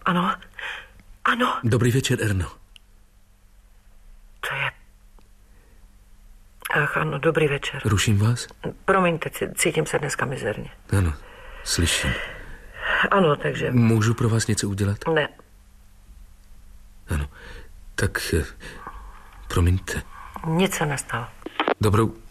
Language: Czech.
Ano. Ano. Dobrý večer, Erno. To je... Ach, ano, dobrý večer. Ruším vás? Promiňte, cítím se dneska mizerně. Ano, slyším. Ano, takže... Můžu pro vás něco udělat? Ne. Ano, tak promiňte. Nic se nestalo. Dobrou